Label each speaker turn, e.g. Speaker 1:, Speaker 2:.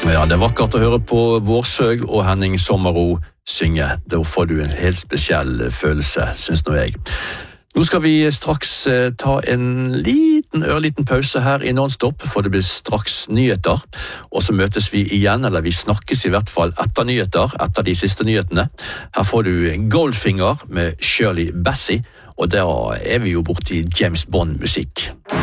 Speaker 1: Ja, det er vakkert å høre på Vårsøg og Henning Sommero synge. Da får du en helt spesiell følelse, synes nå jeg. Nå skal vi straks ta en ørliten pause her i Nonstop, for det blir straks nyheter. Og så møtes vi igjen, eller vi snakkes i hvert fall etter nyheter, etter de siste nyhetene. Her får du Goldfinger med Shirley Bassey, og der er vi jo borte i James Bond-musikk.